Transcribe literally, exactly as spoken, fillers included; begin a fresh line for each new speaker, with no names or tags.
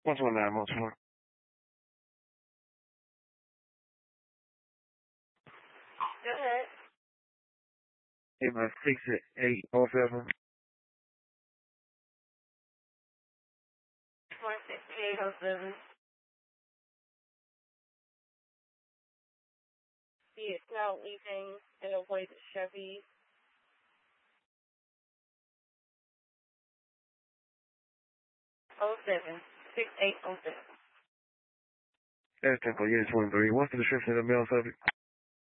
What's one nine multiple?
Go ahead.
Eight by six eight oh seven.
One six eight oh seven. Be it now leaving in a white Chevy. Oh seven. Six eight oh seven.
That's ten for unit twenty-three. What's the description of the mail subject?